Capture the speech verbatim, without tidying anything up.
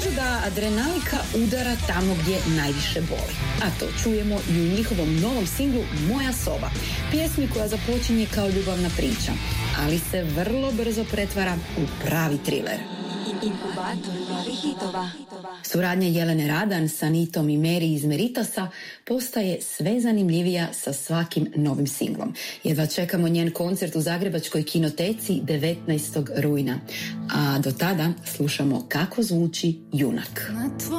da adrenalika udara tamo gdje najviše boli. A to čujemo i u njihovom novom singlu Moja soba, pjesmi koja započinje kao ljubavna priča, ali se vrlo brzo pretvara u pravi triler. Inkubator novih hitova. Suradnja Jelene Radan sa Nitom i Meri iz Meritosa postaje sve zanimljivija sa svakim novim singlom. Jedva čekamo njen koncert u Zagrebačkoj kinoteci devetnaestog rujna. A do tada slušamo kako zvuči Junak.